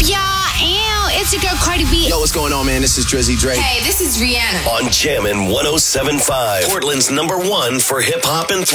It's your girl Cardi B. Yo, what's going on, man? This is Drizzy Drake. Hey, this is Rihanna. On Jammin' 107.5, Portland's #1 for hip-hop and